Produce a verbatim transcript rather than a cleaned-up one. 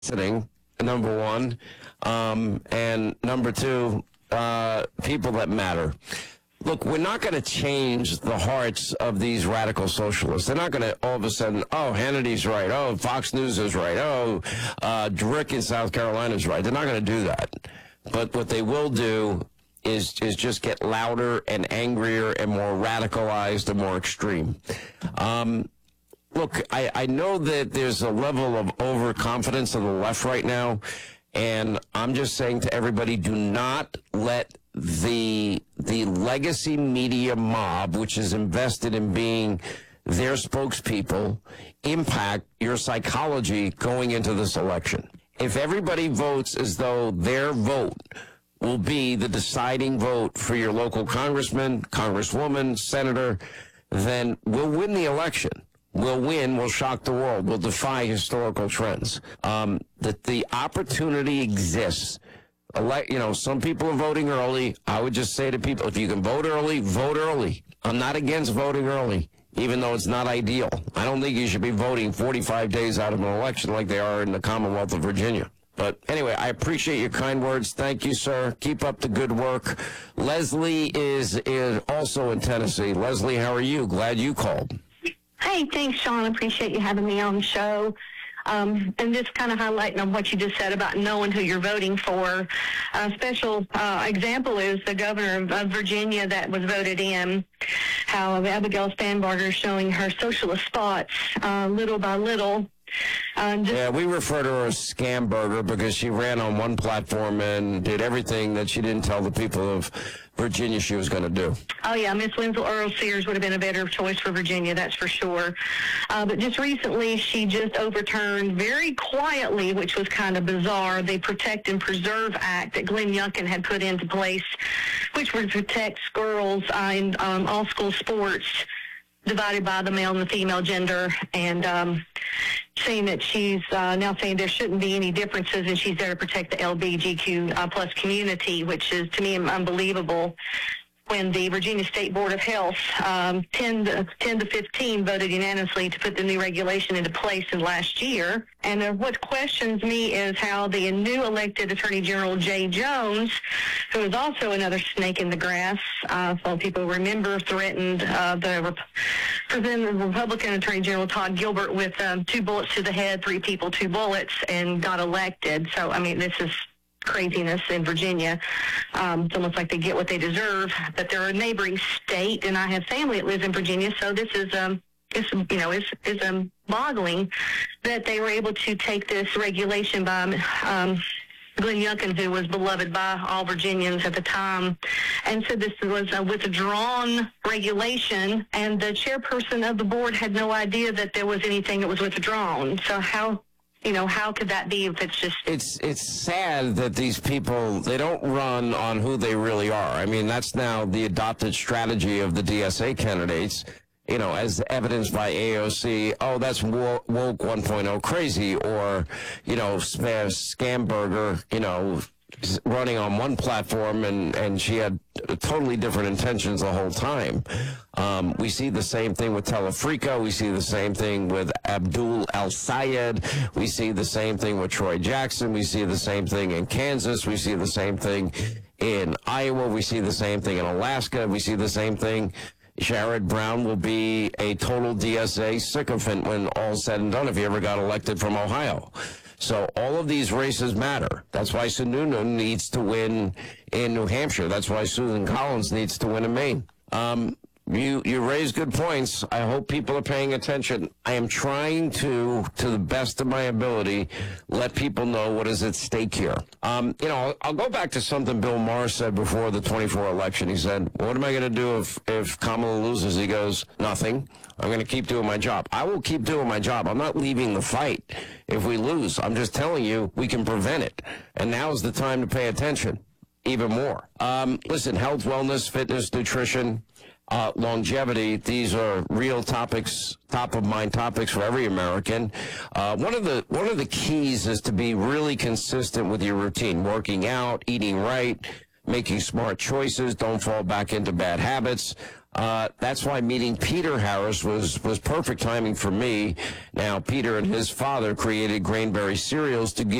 listening, number one, um, and number two, uh, people that matter. Look, we're not going to change the hearts of these radical socialists. They're not going to all of a sudden, oh, Hannity's right, oh, Fox News is right, oh, uh, Rick in South Carolina is right. They're not going to do that. But what they will do is is just get louder and angrier and more radicalized and more extreme. Um, look, I, I know that there's a level of overconfidence on the left right now, and I'm just saying to everybody, do not let the the legacy media mob, which is invested in being their spokespeople, impact your psychology going into this election. If everybody votes as though their vote will be the deciding vote for your local congressman, congresswoman, senator, then we'll win the election. We'll win, we'll shock the world, we'll defy historical trends. Um, that the opportunity exists. Elect, you know, some people are voting early. I would just say to people, if you can vote early, vote early. I'm not against voting early, even though it's not ideal. I don't think you should be voting forty-five days out of an election like they are in the Commonwealth of Virginia. But anyway, I appreciate your kind words. Thank you, sir. Keep up the good work. Leslie is, is also in Tennessee. Leslie, how are you? Glad you called. Hey, thanks, Sean. Appreciate you having me on the show. Um, and just kind of highlighting on what you just said about knowing who you're voting for. A special uh, example is the governor of, of Virginia that was voted in, how Abigail Spanberger is showing her socialist spots uh, little by little. Uh, just yeah, we refer to her as Scamberger because she ran on one platform and did everything that she didn't tell the people of Virginia she was going to do. Oh, yeah, Miss Winslow Earl Sears would have been a better choice for Virginia, that's for sure. Uh, but just recently, she just overturned very quietly, which was kind of bizarre, the Protect and Preserve Act that Glenn Youngkin had put into place, which would protect girls uh, in um, all school sports divided by the male and the female gender, and um, saying that she's uh, now saying there shouldn't be any differences, and she's there to protect the L G B T Q uh, plus community, which is, to me, unbelievable. When the Virginia State Board of Health, um, ten to fifteen, voted unanimously to put the new regulation into place in last year. And uh, what questions me is how the new elected Attorney General Jay Jones, who is also another snake in the grass, uh, some people remember, threatened uh, the Rep- President Republican Attorney General Todd Gilbert with um, two bullets to the head, three people, two bullets, and got elected. So, I mean, this is craziness in Virginia. Um, it's almost like they get what they deserve, but they're a neighboring state, and I have family that lives in Virginia, so this is, um, it's, you know, is is um, boggling that they were able to take this regulation by um, Glenn Youngkin, who was beloved by all Virginians at the time, and said this was a withdrawn regulation, and the chairperson of the board had no idea that there was anything that was withdrawn. So how You know, how could that be if it's just... It's it's sad that these people, they don't run on who they really are. I mean, that's now the adopted strategy of the D S A candidates, you know, as evidenced by A O C. Oh, that's woke one point oh crazy, or, you know, Scamberger, you know, running on one platform, and, and she had totally different intentions the whole time. Um, we see the same thing with Telefrico. We see the same thing with Abdul El-Sayed. We see the same thing with Troy Jackson. We see the same thing in Kansas. We see the same thing in Iowa. We see the same thing in Alaska. We see the same thing. Sherrod Brown will be a total D S A sycophant when all's said and done if he ever got elected from Ohio. So all of these races matter. That's why Sununu needs to win in New Hampshire. That's why Susan Collins needs to win in Maine. Um, you you raise good points. I hope people are paying attention. I am trying to, to the best of my ability, let people know what is at stake here. Um, you know, I'll, I'll go back to something Bill Maher said before the twenty-four election. He said, what am I going to do if, if Kamala loses? He goes, nothing. I'm going to keep doing my job. I will keep doing my job. I'm not leaving the fight if we lose. I'm just telling you we can prevent it. And now is the time to pay attention even more. Um, listen, health, wellness, fitness, nutrition, uh, longevity, these are real topics, top of mind topics for every American. Uh, one of the one of the keys is to be really consistent with your routine, working out, eating right, making smart choices, don't fall back into bad habits. Uh, that's why meeting Peter Harris was, was perfect timing for me. Now, Peter and his father created Grainberry Cereals to give